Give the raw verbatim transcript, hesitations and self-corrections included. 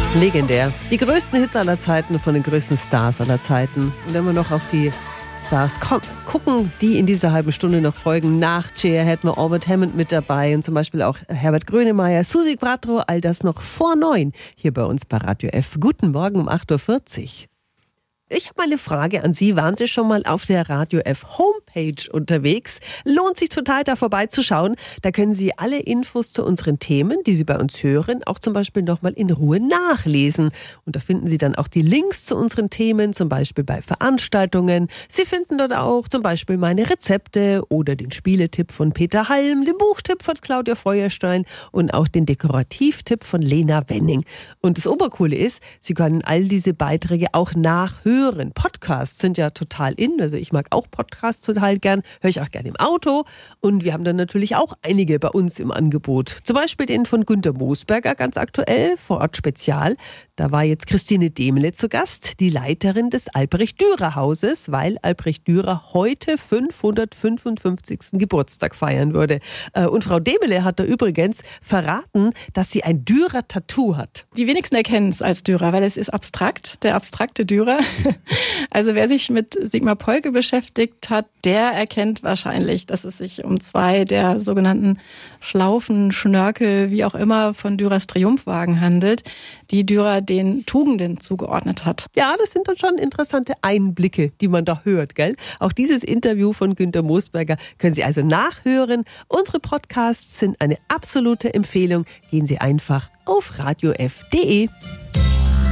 Legendär. Die größten Hits aller Zeiten von den größten Stars aller Zeiten. Und wenn wir noch auf die Stars kommen, gucken, die in dieser halben Stunde noch folgen. Nach Cher hätten wir Albert Hammond mit dabei und zum Beispiel auch Herbert Grönemeyer, Susi Quatro, all das noch vor neun hier bei uns bei Radio F. Guten Morgen um acht Uhr vierzig. Ich habe mal eine Frage an Sie. Waren Sie schon mal auf der Radio F Homepage unterwegs? Lohnt sich total, da vorbeizuschauen. Da können Sie alle Infos zu unseren Themen, die Sie bei uns hören, auch zum Beispiel nochmal in Ruhe nachlesen. Und da finden Sie dann auch die Links zu unseren Themen, zum Beispiel bei Veranstaltungen. Sie finden dort auch zum Beispiel meine Rezepte oder den Spieletipp von Peter Halm, den Buchtipp von Claudia Feuerstein und auch den Dekorativtipp von Lena Wenning. Und das Obercoole ist, Sie können all diese Beiträge auch nachhören. Podcasts sind ja total in, also ich mag auch Podcasts total gern, höre ich auch gerne im Auto und wir haben dann natürlich auch einige bei uns im Angebot. Zum Beispiel den von Günter Moosberger, ganz aktuell, vor Ort Spezial. Da war jetzt Christine Demele zu Gast, die Leiterin des Albrecht-Dürer-Hauses, weil Albrecht Dürer heute fünfhundertfünfundfünfzigsten Geburtstag feiern würde. Und Frau Demele hat da übrigens verraten, dass sie ein Dürer-Tattoo hat. Die wenigsten erkennen es als Dürer, weil es ist abstrakt, der abstrakte Dürer. Also wer sich mit Sigmar Polke beschäftigt hat, der erkennt wahrscheinlich, dass es sich um zwei der sogenannten Schlaufen, Schnörkel, wie auch immer, von Dürers Triumphwagen handelt, die Dürer den Tugenden zugeordnet hat. Ja, das sind dann schon interessante Einblicke, die man da hört, gell? Auch dieses Interview von Günter Moosberger können Sie also nachhören. Unsere Podcasts sind eine absolute Empfehlung. Gehen Sie einfach auf radio f punkt de.